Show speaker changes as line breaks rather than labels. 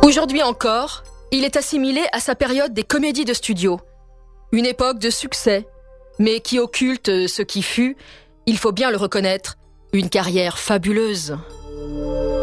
Aujourd'hui encore, il est assimilé à sa période des comédies de studio. Une époque de succès, mais qui occulte ce qui fut, il faut bien le reconnaître, une carrière fabuleuse.